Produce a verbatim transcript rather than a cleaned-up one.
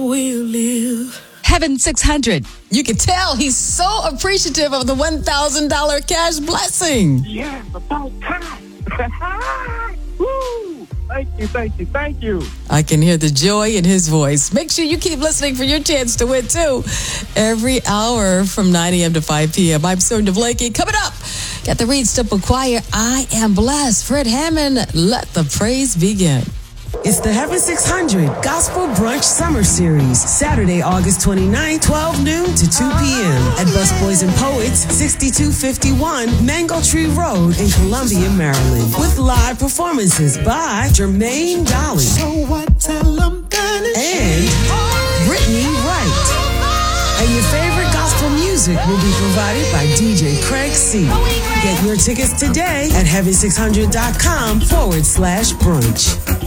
will live. Heaven six hundred. You can tell he's so appreciative of the one thousand dollars cash blessing. Yes, about time. Woo! Thank you, thank you, thank you. I can hear the joy in his voice. Make sure you keep listening for your chance to win, too. Every hour from nine a.m. to five p.m. I'm Sonia Blakey. Coming up, got the Reed Stipple Choir, I Am Blessed. Fred Hammond, let the praise begin. It's the Heaven six hundred Gospel Brunch Summer Series, Saturday, August twenty-ninth, twelve noon to two p.m. at Busboys and Poets, sixty-two fifty-one Mango Tree Road in Columbia, Maryland, with live performances by Jermaine Dolly So what? Tell 'em that it's and Brittany Wright. And your favorite gospel music will be provided by D J Craig C. Get your tickets today at heaven six hundred dot com forward slash brunch.